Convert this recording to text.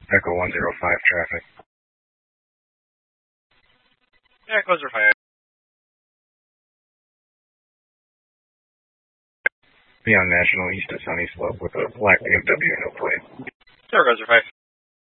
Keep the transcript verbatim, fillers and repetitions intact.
Echo one zero five traffic. Echo zero five. Be on National east of Sunny Slope with a black B M W, no plate. Zero zero five.